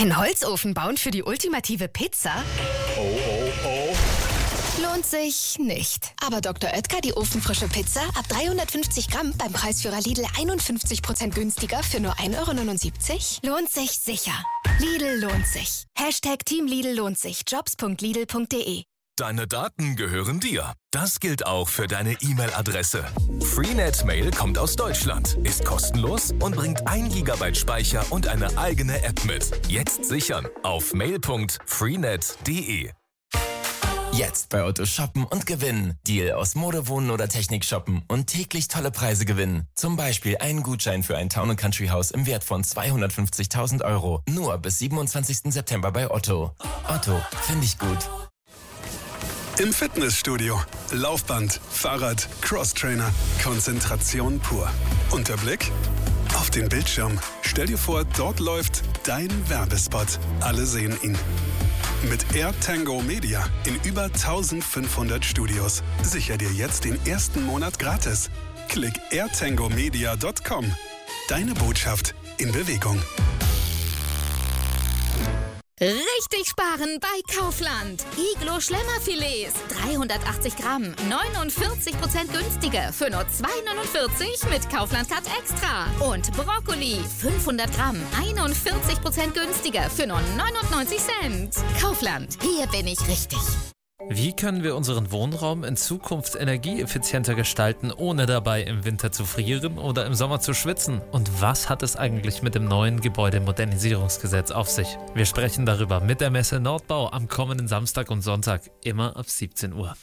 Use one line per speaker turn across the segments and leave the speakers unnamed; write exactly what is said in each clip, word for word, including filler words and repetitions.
Einen Holzofen bauen für die ultimative Pizza?
Oh, oh, oh.
Lohnt sich nicht. Aber Doktor Oetker, die ofenfrische Pizza, ab dreihundertfünfzig Gramm beim Preisführer Lidl einundfünfzig Prozent günstiger für nur ein Euro neunundsiebzig? Lohnt sich sicher. Lidl lohnt sich. Hashtag Team Lidl lohnt sich. jobs punkt lidl punkt de.
Deine Daten gehören dir. Das gilt auch für deine E-Mail-Adresse. Freenet Mail kommt aus Deutschland, ist kostenlos und bringt ein Gigabyte Speicher und eine eigene App mit. Jetzt sichern auf mail punkt freenet punkt de.
Jetzt bei Otto shoppen und gewinnen. Deal aus Mode, Wohnen oder Technik shoppen und täglich tolle Preise gewinnen. Zum Beispiel einen Gutschein für ein Town and Country Haus im Wert von zweihundertfünfzigtausend Euro. Nur bis siebenundzwanzigsten September bei Otto. Otto, finde ich gut.
Im Fitnessstudio. Laufband, Fahrrad, Crosstrainer. Konzentration pur. Und der Blick auf den Bildschirm. Stell dir vor, dort läuft dein Werbespot. Alle sehen ihn. Mit AirTango Media in über eintausendfünfhundert Studios. Sicher dir jetzt den ersten Monat gratis. Klick air tango media punkt com. Deine Botschaft in Bewegung.
Richtig sparen bei Kaufland. Iglo Schlemmerfilets, dreihundertachtzig Gramm, neunundvierzig Prozent günstiger für nur zwei neunundvierzig mit Kaufland Card Extra. Und Brokkoli, fünfhundert Gramm, einundvierzig Prozent günstiger für nur neunundneunzig Cent. Kaufland, hier bin ich richtig.
Wie können wir unseren Wohnraum in Zukunft energieeffizienter gestalten, ohne dabei im Winter zu frieren oder im Sommer zu schwitzen? Und was hat es eigentlich mit dem neuen Gebäudemodernisierungsgesetz auf sich? Wir sprechen darüber mit der Messe Nordbau am kommenden Samstag und Sonntag, immer ab siebzehn Uhr.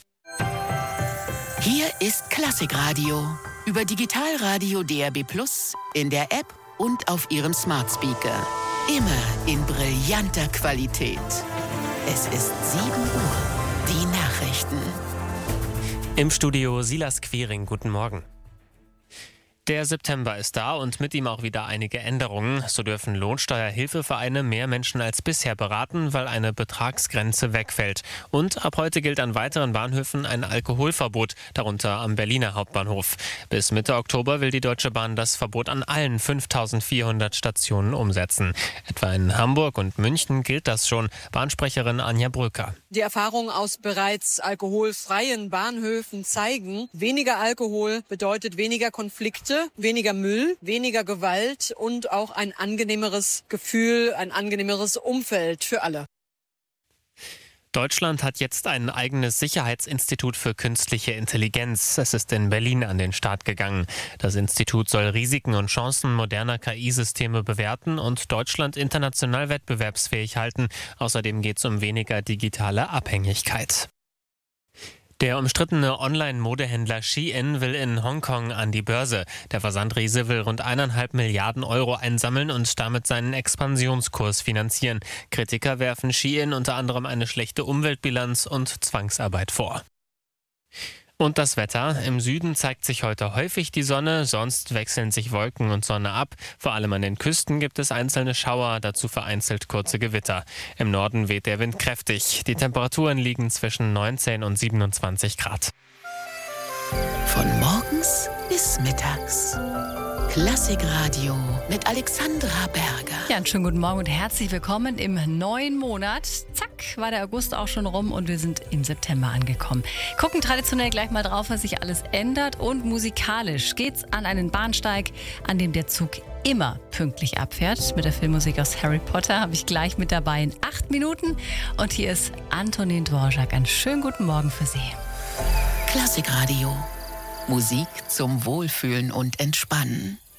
Hier ist Klassikradio über Digitalradio D A B plus, in der App und auf Ihrem Smart Speaker. Immer in brillanter Qualität. Es ist sieben Uhr. Die Nachrichten.
Im Studio Silas Quiring, guten Morgen. Der September ist da und mit ihm auch wieder einige Änderungen. So dürfen Lohnsteuerhilfevereine mehr Menschen als bisher beraten, weil eine Betragsgrenze wegfällt. Und ab heute gilt an weiteren Bahnhöfen ein Alkoholverbot, darunter am Berliner Hauptbahnhof. Bis Mitte Oktober will die Deutsche Bahn das Verbot an allen fünftausendvierhundert Stationen umsetzen. Etwa in Hamburg und München gilt das schon. Bahnsprecherin Anja Brücker.
Die Erfahrungen aus bereits alkoholfreien Bahnhöfen zeigen, weniger Alkohol bedeutet weniger Konflikte, weniger Müll, weniger Gewalt und auch ein angenehmeres Gefühl, ein angenehmeres Umfeld für alle.
Deutschland hat jetzt ein eigenes Sicherheitsinstitut für künstliche Intelligenz. Es ist in Berlin an den Start gegangen. Das Institut soll Risiken und Chancen moderner K I-Systeme bewerten und Deutschland international wettbewerbsfähig halten. Außerdem geht es um weniger digitale Abhängigkeit. Der umstrittene Online-Modehändler Shein will in Hongkong an die Börse. Der Versandriese will rund eineinhalb Milliarden Euro einsammeln und damit seinen Expansionskurs finanzieren. Kritiker werfen Shein unter anderem eine schlechte Umweltbilanz und Zwangsarbeit vor. Und das Wetter. Im Süden zeigt sich heute häufig die Sonne, sonst wechseln sich Wolken und Sonne ab. Vor allem an den Küsten gibt es einzelne Schauer, dazu vereinzelt kurze Gewitter. Im Norden weht der Wind kräftig. Die Temperaturen liegen zwischen neunzehn und siebenundzwanzig Grad.
Von morgens bis mittags. Klassikradio mit Alexandra Berger.
Ja, einen schönen guten Morgen und herzlich willkommen im neuen Monat. Zack, war der August auch schon rum und wir sind im September angekommen. Gucken traditionell gleich mal drauf, was sich alles ändert. Und musikalisch geht's an einen Bahnsteig, an dem der Zug immer pünktlich abfährt. Mit der Filmmusik aus Harry Potter habe ich gleich mit dabei in acht Minuten. Und hier ist Antonin Dvorak. Einen schönen guten Morgen für Sie.
Klassikradio. Musik zum Wohlfühlen und Entspannen.